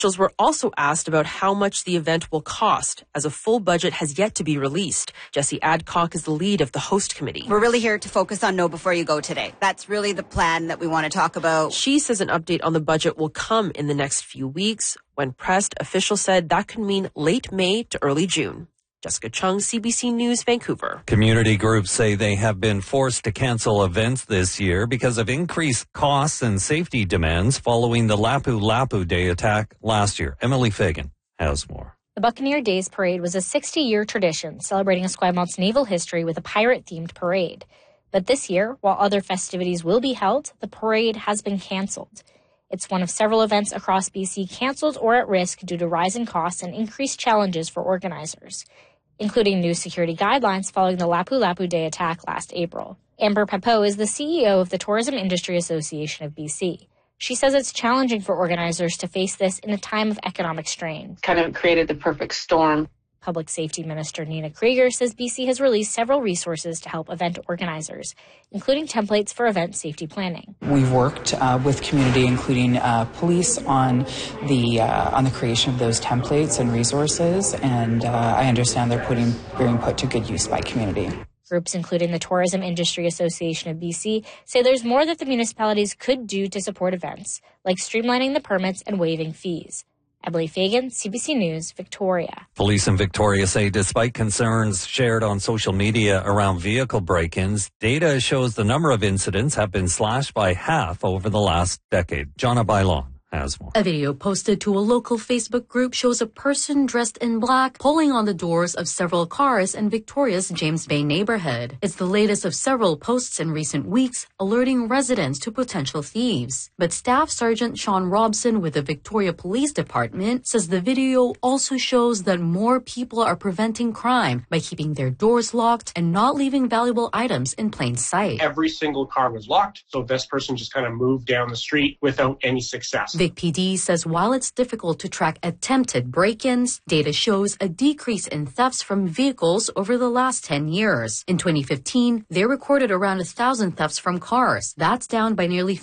Officials were also asked about how much the event will cost, as a full budget has yet to be released. Jessie Adcock is the lead of the host committee. We're really here to focus on Know Before You Go today. That's really the plan that we want to talk about. She says an update on the budget will come in the next few weeks. When pressed, officials said that could mean late May to early June. Jessica Chung, CBC News, Vancouver. Community groups say they have been forced to cancel events this year because of increased costs and safety demands following the Lapu Lapu Day attack last year. Emily Fagan has more. The Buccaneer Days Parade was a 60-year tradition celebrating Esquimalt naval history with a pirate-themed parade. But this year, while other festivities will be held, the parade has been canceled. It's one of several events across BC canceled or at risk due to rising costs and increased challenges for organizers, including new security guidelines following the Lapu Lapu Day attack last April. Amber Pepot is the CEO of the Tourism Industry Association of BC. She says it's challenging for organizers to face this in a time of economic strain. Kind of created the perfect storm. Public Safety Minister Nina Krieger says BC has released several resources to help event organizers, including templates for event safety planning. We've worked with community, including police, on the creation of those templates and resources, and I understand they're being put to good use by community. Groups including the Tourism Industry Association of BC say there's more that the municipalities could do to support events, like streamlining the permits and waiving fees. Emily Fagan, CBC News, Victoria. Police in Victoria say despite concerns shared on social media around vehicle break-ins, data shows the number of incidents have been slashed by half over the last decade. Jonna Bailon has more. A video posted to a local Facebook group shows a person dressed in black pulling on the doors of several cars in Victoria's James Bay neighborhood. It's the latest of several posts in recent weeks alerting residents to potential thieves. But Staff Sergeant Sean Robson with the Victoria Police Department says the video also shows that more people are preventing crime by keeping their doors locked and not leaving valuable items in plain sight. Every single car was locked, so this person just kind of moved down the street without any success. Vic PD says while it's difficult to track attempted break-ins, data shows a decrease in thefts from vehicles over the last 10 years. In 2015, they recorded around 1,000 thefts from cars. That's down by nearly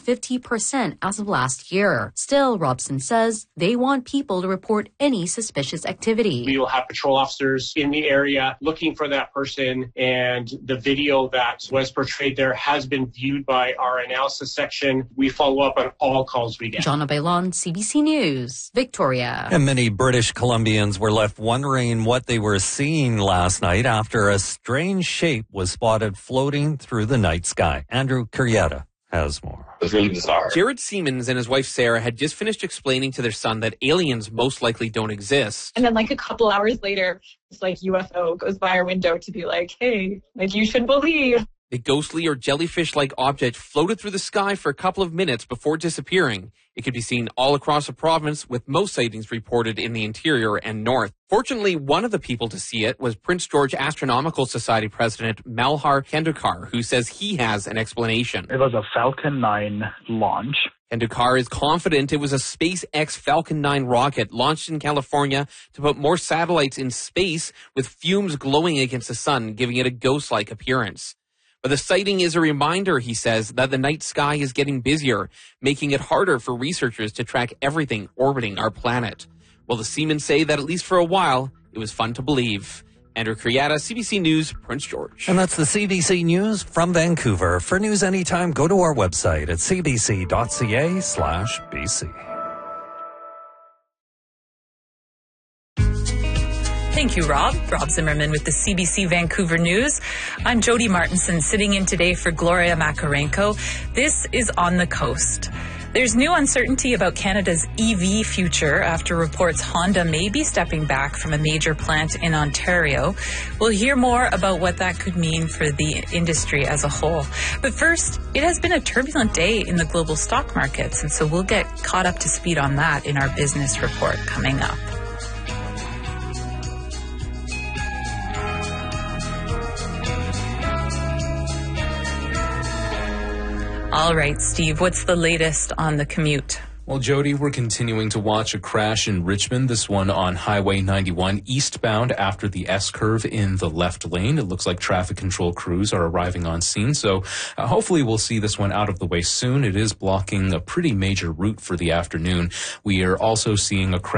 50% as of last year. Still, Robson says they want people to report any suspicious activity. We will have patrol officers in the area looking for that person, and the video that was portrayed there has been viewed by our analysis section. We follow up on all calls we get. Jonna Bailon, CBC News, Victoria. And many British Columbians were left wondering what they were seeing last night after a strange shape was spotted floating through the night sky. Andrew Curietta has more. It was really bizarre. Jared Siemens and his wife Sarah had just finished explaining to their son that aliens most likely don't exist. And then like a couple hours later, this like UFO goes by our window to be like, hey, like you should believe. The ghostly or jellyfish-like object floated through the sky for a couple of minutes before disappearing. It could be seen all across the province, with most sightings reported in the interior and north. Fortunately, one of the people to see it was Prince George Astronomical Society President Malhar Kendukar, who says he has an explanation. It was a Falcon 9 launch. Kendukar is confident it was a SpaceX Falcon 9 rocket launched in California to put more satellites in space with fumes glowing against the sun, giving it a ghost-like appearance. But the sighting is a reminder, he says, that the night sky is getting busier, making it harder for researchers to track everything orbiting our planet. Well, the Siemens say that at least for a while, it was fun to believe. Andrew Curietta, CBC News, Prince George. And that's the CBC News from Vancouver. For news anytime, go to our website at cbc.ca/BC. Thank you, Rob. Rob Zimmerman with the CBC Vancouver News. I'm Jody Martinson, sitting in today for Gloria Makarenko. This is On the Coast. There's new uncertainty about Canada's EV future after reports Honda may be stepping back from a major plant in Ontario. We'll hear more about what that could mean for the industry as a whole. But first, it has been a turbulent day in the global stock markets, and so we'll get caught up to speed on that in our business report coming up. All right, Steve, what's the latest on the commute? Well, Jody, we're continuing to watch a crash in Richmond, this one on Highway 91 eastbound after the S-curve in the left lane. It looks like traffic control crews are arriving on scene, so hopefully we'll see this one out of the way soon. It is blocking a pretty major route for the afternoon. We are also seeing a crash